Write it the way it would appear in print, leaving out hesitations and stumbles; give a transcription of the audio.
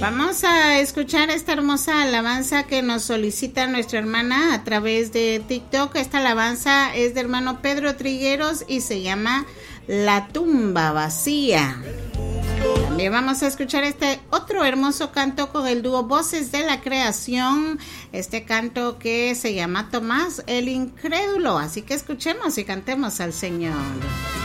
Vamos a escuchar esta hermosa alabanza que nos solicita nuestra hermana a través de TikTok. Esta alabanza es de hermano Pedro Trigueros y se llama La tumba vacía. También vamos a escuchar este otro hermoso canto con el dúo Voces de la Creación. Este canto que se llama Tomás el Incrédulo. Así que escuchemos y cantemos al Señor.